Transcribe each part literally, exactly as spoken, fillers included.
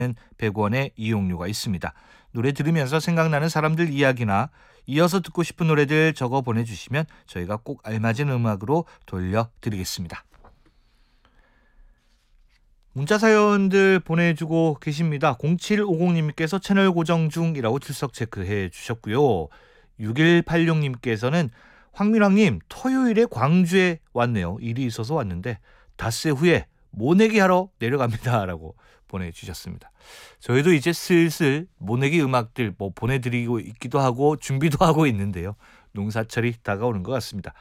백 원의 이용료가 있습니다. 노래 들으면서 생각나는 사람들 이야기나 이어서 듣고 싶은 노래들 적어 보내주시면 저희가 꼭 알맞은 음악으로 돌려드리겠습니다. 문자 사연들 보내주고 계십니다. 공칠오공님께서 채널 고정 중이라고 출석 체크해 주셨고요. 육일팔육님께서는 황민왕님 토요일에 광주에 왔네요. 일이 있어서 왔는데 닷새 후에 모내기 하러 내려갑니다 라고 보내주셨습니다. 저희도 이제 슬슬 모내기 음악들 뭐 보내드리고 있기도 하고 준비도 하고 있는데요. 농사철이 다가오는 것 같습니다.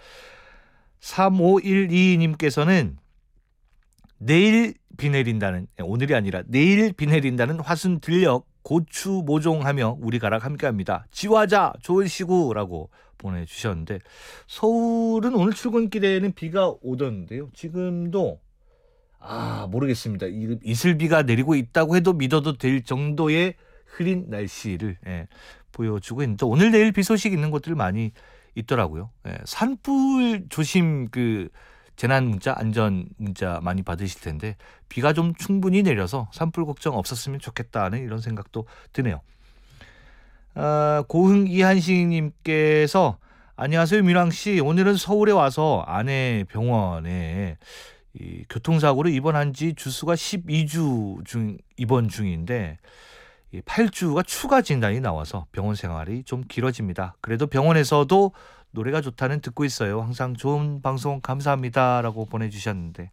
삼오일이님께서는 내일 비 내린다는, 오늘이 아니라 내일 비 내린다는 화순 들녘 고추 모종하며 우리 가락 함께합니다. 지화자 좋은 시구라고 보내주셨는데 서울은 오늘 출근길에는 비가 오던데요. 지금도 아 모르겠습니다. 이슬비가 내리고 있다고 해도 믿어도 될 정도의 흐린 날씨를 예, 보여주고 있는데 오늘 내일 비 소식 있는 곳들 많이 있더라고요. 예, 산불 조심 그 재난 문자 안전 문자 많이 받으실 텐데 비가 좀 충분히 내려서 산불 걱정 없었으면 좋겠다는 이런 생각도 드네요. 아, 고흥 이한식님께서 안녕하세요 민왕씨, 오늘은 서울에 와서 아내 병원에 이 교통사고로 입원한 지 주수가 십이 주 중 입원 중인데 이 팔 주가 추가 진단이 나와서 병원 생활이 좀 길어집니다. 그래도 병원에서도 노래가 좋다는 듣고 있어요. 항상 좋은 방송 감사합니다 라고 보내주셨는데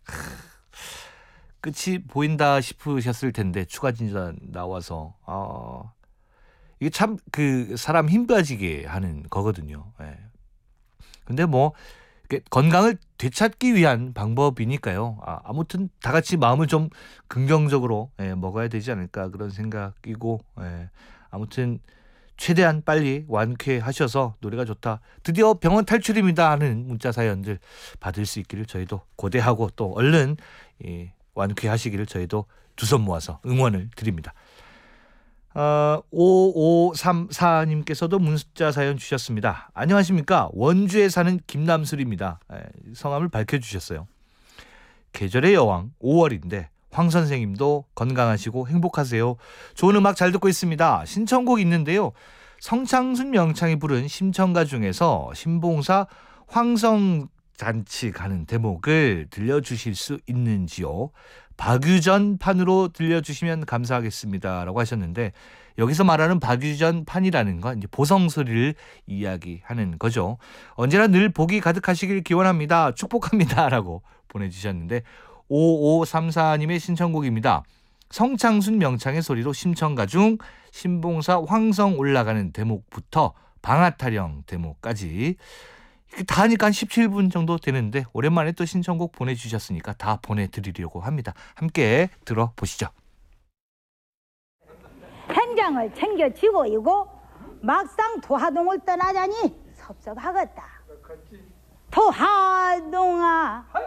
끝이 보인다 싶으셨을 텐데 추가 진단 나와서 아, 이게 참 그 사람 힘 빠지게 하는 거거든요. 예. 근데 뭐 건강을 되찾기 위한 방법이니까요. 아, 아무튼 다 같이 마음을 좀 긍정적으로 예, 먹어야 되지 않을까 그런 생각이고 예, 아무튼 최대한 빨리 완쾌하셔서 노래가 좋다. 드디어 병원 탈출입니다 하는 문자 사연들 받을 수 있기를 저희도 고대하고 또 얼른 예, 완쾌하시기를 저희도 두 손 모아서 응원을 드립니다. 어, 오오삼사님께서도 문자 사연 주셨습니다. 안녕하십니까. 원주에 사는 김남술입니다. 에, 성함을 밝혀주셨어요. 계절의 여왕 오월인데 황 선생님도 건강하시고 행복하세요. 좋은 음악 잘 듣고 있습니다. 신청곡 있는데요. 성창순 명창이 부른 심청가 중에서 신봉사 황성잔치 가는 대목을 들려주실 수 있는지요? 박유전 판으로 들려주시면 감사하겠습니다 라고 하셨는데 여기서 말하는 박유전 판이라는 건 이제 보성소리를 이야기하는 거죠. 언제나 늘 복이 가득하시길 기원합니다. 축복합니다 라고 보내주셨는데 오오삼사님의 신청곡입니다. 성창순 명창의 소리로 심청가 중 신봉사 황성 올라가는 대목부터 방아타령 대목까지 다 하니까 한 십칠 분 정도 되는데 오랜만에 또 신청곡 보내주셨으니까 다 보내드리려고 합니다. 함께 들어보시죠. 행장을 챙겨쥐고 이고 막상 도하동을 떠나자니 섭섭하겠다. 도하동아